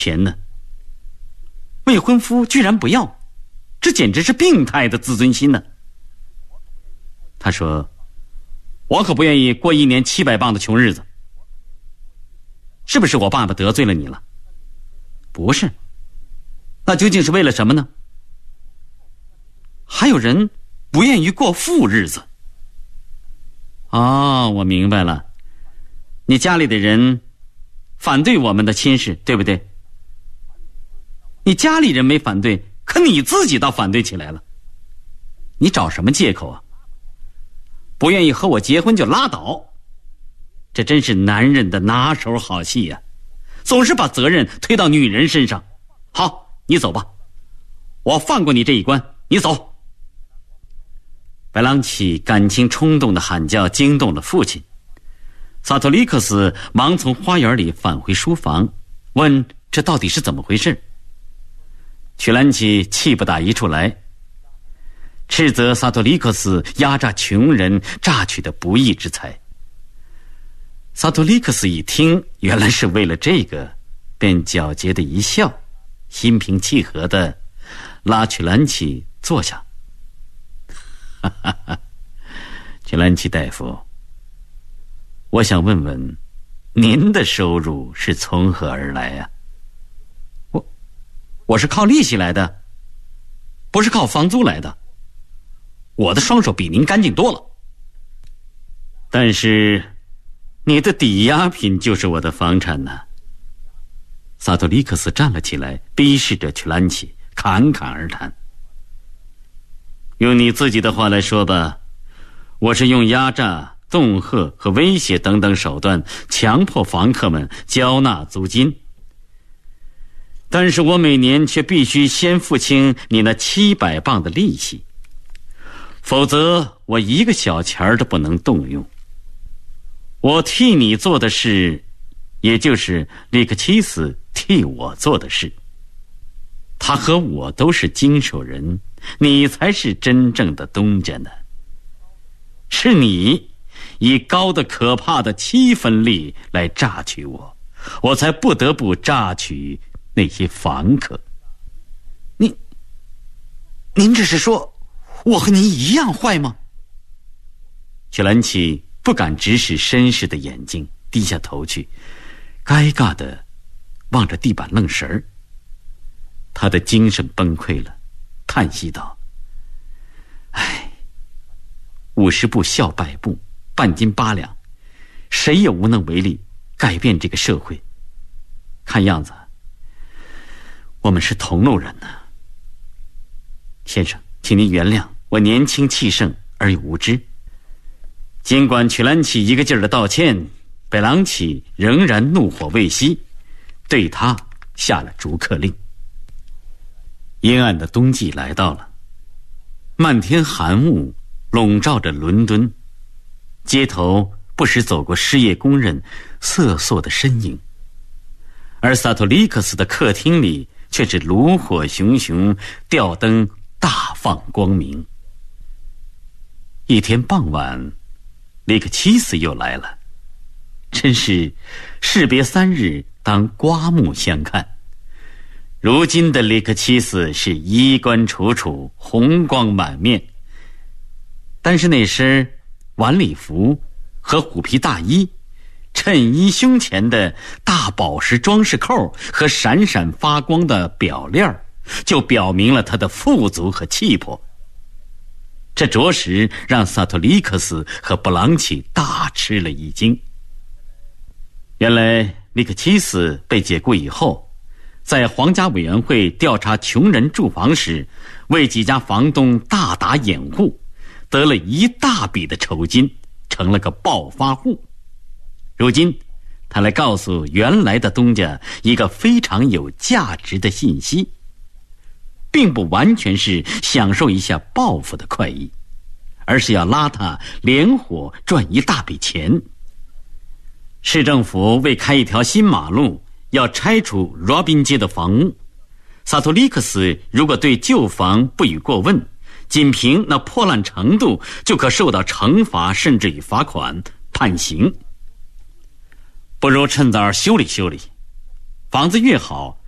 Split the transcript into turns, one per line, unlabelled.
钱呢？未婚夫居然不要，这简直是病态的自尊心呢。他说，我可不愿意过1年700磅的穷日子。是不是我爸爸得罪了你了？不是。那究竟是为了什么呢？还有人不愿意过富日子。哦，我明白了，你家里的人反对我们的亲事，对不对？你家里人没反对，可你自己倒反对起来了。你找什么借口啊？不愿意和我结婚就拉倒，这真是男人的拿手好戏呀，总是把责任推到女人身上。好，你走吧，我放过你这一关，你走。白朗奇感情冲动的喊叫惊动了父亲，萨托利克斯忙从花园里返回书房，问这到底是怎么回事。曲兰奇气不打一处来，斥责萨托利克斯压榨穷人，榨取的不义之财。萨托利克斯一听原来是为了这个，便皎洁的一笑，心平气和地拉曲兰奇坐下。曲兰奇大夫，我想问问，您的收入是从何而来呀？我是靠利息来的，不是靠房租来的。我的双手比您干净多了。但是你的抵押品就是我的房产呢。萨托利克斯站了起来，逼视着曲兰奇，侃侃而谈。用你自己的话来说吧，我是用压榨、恫吓和威胁等等手段强迫房客们交纳租金，但是我每年却必须先付清你那700磅的利息，否则我一个小钱都不能动用。我替你做的事，也就是利克奇斯替我做的事。他和我都是经手人，你才是真正的东家呢。是你以高的可怕的7分利来榨取我，我才不得不榨取那些房客。您这是说我和您一样坏吗？曲兰奇不敢直视绅士的眼睛，低下头去，尴尬地望着地板愣神儿。他的精神崩溃了，叹息道：唉，50步笑100步，半斤8两，谁也无能为力改变这个社会。看样子我们是同路人呢。先生，请您原谅我年轻气盛而又无知。尽管曲兰奇一个劲儿的道歉，贝朗奇仍然怒火未息，对他下了逐客令。阴暗的冬季来到了，漫天寒雾笼罩着伦敦，街头不时走过失业工人瑟缩的身影，而萨托利克斯的客厅里却是炉火熊熊，吊灯大放光明。一天傍晚，利克奇斯又来了，真是士别3日，当刮目相看。如今的利克奇斯是衣冠楚楚，红光满面，但是那身晚礼服和虎皮大衣，衬衣胸前的大宝石装饰扣和闪闪发光的表链，就表明了他的富足和气魄。这着实让萨托利克斯和布朗奇大吃了一惊。原来利克奇斯被解雇以后，在皇家委员会调查穷人住房时，为几家房东大打掩护，得了一大笔的酬金，成了个暴发户。如今他来告诉原来的东家一个非常有价值的信息，并不完全是享受一下报复的快意，而是要拉他连伙赚一大笔钱。市政府为开一条新马路，要拆除罗宾街的房屋。萨托利克斯如果对旧房不予过问，仅凭那破烂程度就可受到惩罚，甚至于罚款判刑。不如趁早修理修理，房子越好，